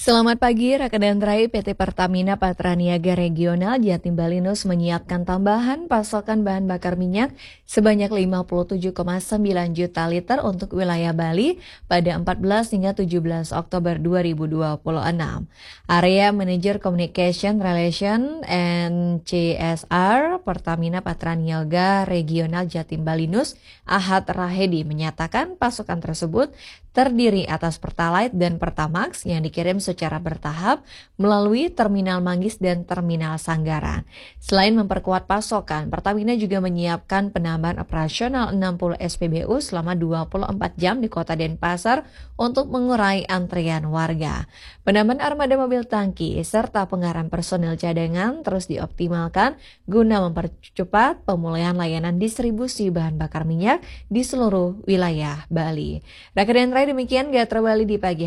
Selamat pagi, rekan Trai PT Pertamina Patraniaga Regional Jatim Balinus menyiapkan tambahan pasokan bahan bakar minyak sebanyak 57,9 juta liter untuk wilayah Bali pada 14 hingga 17 Oktober 2026. Area Manager Communication Relation and CSR Pertamina Patraniaga Regional Jatim Balinus, Ahad Rahedi, menyatakan pasokan tersebut terdiri atas Pertalite dan Pertamax yang dikirim secara bertahap melalui Terminal Manggis dan Terminal Sanggaran. Selain memperkuat pasokan, Pertamina juga menyiapkan penambahan operasional 60 SPBU selama 24 jam di Kota Denpasar untuk mengurai antrean warga. Penambahan armada mobil tangki serta pengarahan personil cadangan terus dioptimalkan guna mempercepat pemulihan layanan distribusi bahan bakar minyak di seluruh wilayah Bali. Demikian Gatra Bali di pagi